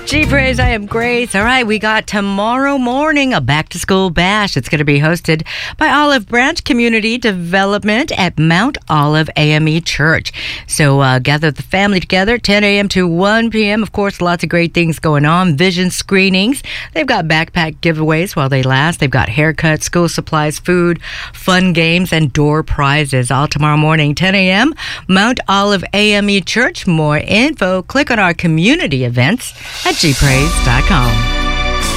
Gee, praise, I am Grace. All right, we got tomorrow morning a back-to-school bash. It's going to be hosted by Olive Branch Community Development at Mount Olive AME Church. So gather the family together, 10 a.m. to 1 p.m. Of course, lots of great things going on. Vision screenings. They've got backpack giveaways while they last. They've got haircuts, school supplies, food, fun games, and door prizes. All tomorrow morning, 10 a.m., Mount Olive AME Church. More info, click on our community events at gpraise.com.